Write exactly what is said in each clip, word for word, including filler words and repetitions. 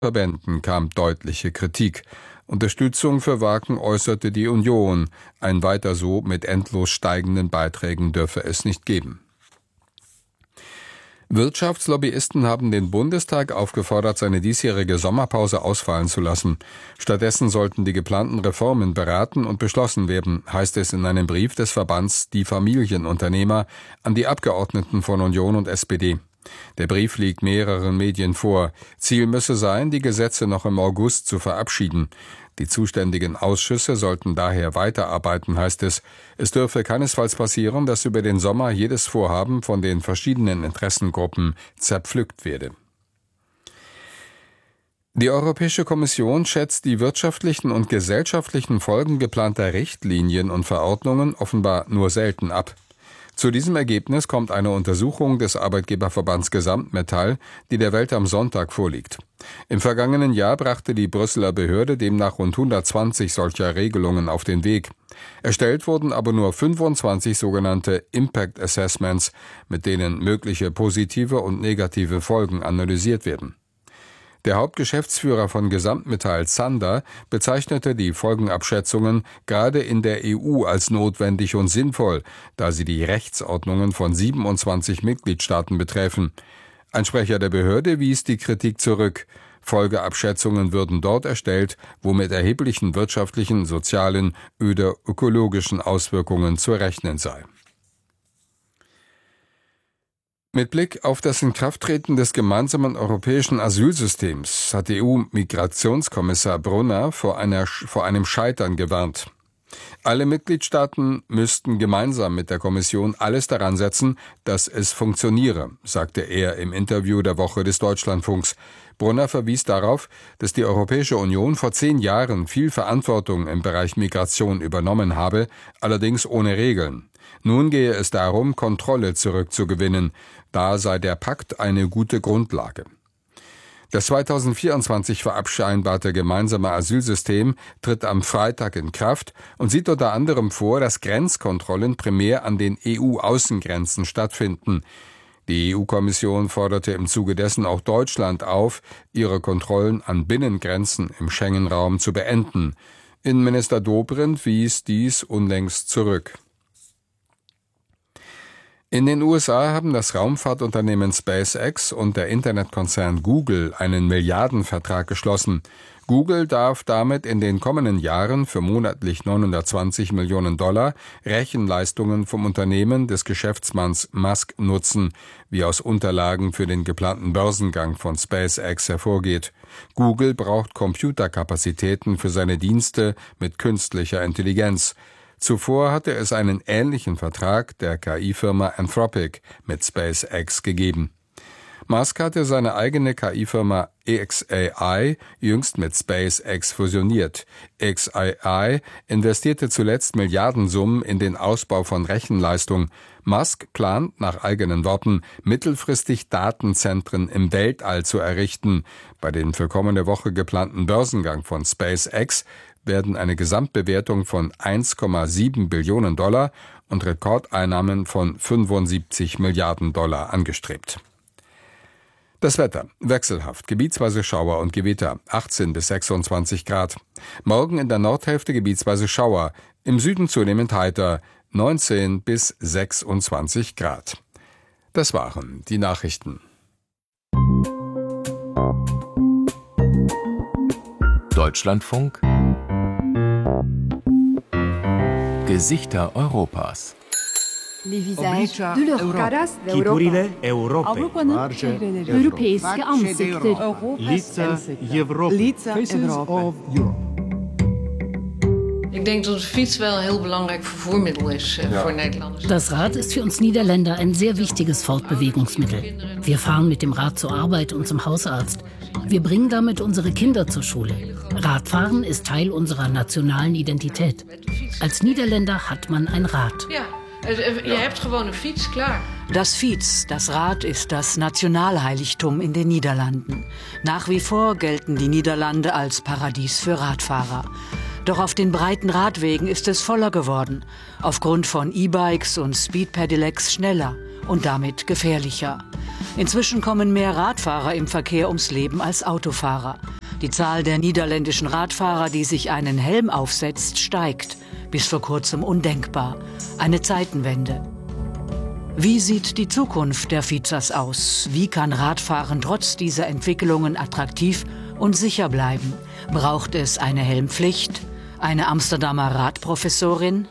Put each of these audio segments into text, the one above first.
Verbänden kam deutliche Kritik. Unterstützung für Wagen äußerte die Union. Ein Weiter so mit endlos steigenden Beiträgen dürfe es nicht geben. Wirtschaftslobbyisten haben den Bundestag aufgefordert, seine diesjährige Sommerpause ausfallen zu lassen. Stattdessen sollten die geplanten Reformen beraten und beschlossen werden, heißt es in einem Brief des Verbands Die Familienunternehmer an die Abgeordneten von Union und S P D. Der Brief liegt mehreren Medien vor. Ziel müsse sein, die Gesetze noch im August zu verabschieden. Die zuständigen Ausschüsse sollten daher weiterarbeiten, heißt es. Es dürfe keinesfalls passieren, dass über den Sommer jedes Vorhaben von den verschiedenen Interessengruppen zerpflückt werde. Die Europäische Kommission schätzt die wirtschaftlichen und gesellschaftlichen Folgen geplanter Richtlinien und Verordnungen offenbar nur selten ab. Zu diesem Ergebnis kommt eine Untersuchung des Arbeitgeberverbands Gesamtmetall, die der Welt am Sonntag vorliegt. Im vergangenen Jahr brachte die Brüsseler Behörde demnach rund hundertzwanzig solcher Regelungen auf den Weg. Erstellt wurden aber nur fünfundzwanzig sogenannte Impact Assessments, mit denen mögliche positive und negative Folgen analysiert werden. Der Hauptgeschäftsführer von Gesamtmetall, Zander, bezeichnete die Folgenabschätzungen gerade in der E U als notwendig und sinnvoll, da sie die Rechtsordnungen von siebenundzwanzig Mitgliedstaaten betreffen. Ein Sprecher der Behörde wies die Kritik zurück. Folgeabschätzungen würden dort erstellt, wo mit erheblichen wirtschaftlichen, sozialen oder ökologischen Auswirkungen zu rechnen sei. Mit Blick auf das Inkrafttreten des gemeinsamen europäischen Asylsystems hat E U-Migrationskommissar Brunner vor, einer, vor einem Scheitern gewarnt. Alle Mitgliedstaaten müssten gemeinsam mit der Kommission alles daran setzen, dass es funktioniere, sagte er im Interview der Woche des Deutschlandfunks. Brunner verwies darauf, dass die Europäische Union vor zehn Jahren viel Verantwortung im Bereich Migration übernommen habe, allerdings ohne Regeln. Nun gehe es darum, Kontrolle zurückzugewinnen. Da sei der Pakt eine gute Grundlage. Das zweitausendvierundzwanzig verabscheinbarte gemeinsame Asylsystem tritt am Freitag in Kraft und sieht unter anderem vor, dass Grenzkontrollen primär an den E U-Außengrenzen stattfinden. Die E U-Kommission forderte im Zuge dessen auch Deutschland auf, ihre Kontrollen an Binnengrenzen im Schengen-Raum zu beenden. Innenminister Dobrindt wies dies unlängst zurück. In den U S A haben das Raumfahrtunternehmen SpaceX und der Internetkonzern Google einen Milliardenvertrag geschlossen. Google darf damit in den kommenden Jahren für monatlich neunhundertzwanzig Millionen Dollar Rechenleistungen vom Unternehmen des Geschäftsmanns Musk nutzen, wie aus Unterlagen für den geplanten Börsengang von SpaceX hervorgeht. Google braucht Computerkapazitäten für seine Dienste mit künstlicher Intelligenz. Zuvor hatte es einen ähnlichen Vertrag der K I-Firma Anthropic mit SpaceX gegeben. Musk hatte seine eigene K I-Firma X A I jüngst mit SpaceX fusioniert. X A I investierte zuletzt Milliardensummen in den Ausbau von Rechenleistung. Musk plant nach eigenen Worten, mittelfristig Datenzentren im Weltall zu errichten. Bei den für kommende Woche geplanten Börsengang von SpaceX werden eine Gesamtbewertung von eins Komma sieben Billionen Dollar und Rekordeinnahmen von fünfundsiebzig Milliarden Dollar angestrebt. Das Wetter: wechselhaft, gebietsweise Schauer und Gewitter, achtzehn bis sechsundzwanzig Grad. Morgen in der Nordhälfte gebietsweise Schauer, im Süden zunehmend heiter, neunzehn bis sechsundzwanzig Grad. Das waren die Nachrichten. Deutschlandfunk Gesichter Europas. Les visages de l'Europa. Chipurile Europei. Avrupa'nın europeiske ansikter. Lica Evropy. Lica Evropy. Ik denk dat de fiets wel een heel belangrijk vervoermiddel is uh, ja. voor Nederlanders. Das Rad ist für uns Niederländer ein sehr wichtiges Fortbewegungsmittel. Wir fahren mit dem Rad zur Arbeit und zum Hausarzt. Wir bringen damit unsere Kinder zur Schule. Radfahren ist Teil unserer nationalen Identität. Als Niederländer hat man ein Rad. Ja, je hebt gewoon een fiets, klaar. Das Fiets, das Rad, ist das Nationalheiligtum in den Niederlanden. Nach wie vor gelten die Niederlande als Paradies für Radfahrer. Doch auf den breiten Radwegen ist es voller geworden. Aufgrund von E-Bikes und Speed-Pedelecs schneller und damit gefährlicher. Inzwischen kommen mehr Radfahrer im Verkehr ums Leben als Autofahrer. Die Zahl der niederländischen Radfahrer, die sich einen Helm aufsetzt, steigt. Bis vor kurzem undenkbar. Eine Zeitenwende. Wie sieht die Zukunft der Fietsers aus? Wie kann Radfahren trotz dieser Entwicklungen attraktiv und sicher bleiben? Braucht es eine Helmpflicht? Eine Amsterdamer Radprofessorin?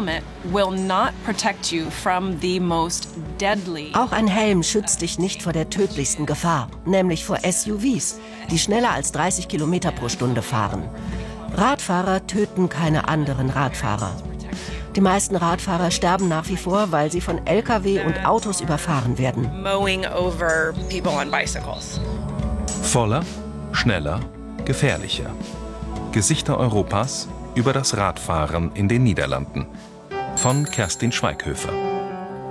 Auch ein Helm schützt dich nicht vor der tödlichsten Gefahr, nämlich vor S U Vs, die schneller als dreißig Kilometer pro Stunde fahren. Radfahrer töten keine anderen Radfahrer. Die meisten Radfahrer sterben nach wie vor, weil sie von L K W und Autos überfahren werden. Voller, schneller, gefährlicher. Gesichter Europas über das Radfahren in den Niederlanden. Von Kerstin Schweighöfer.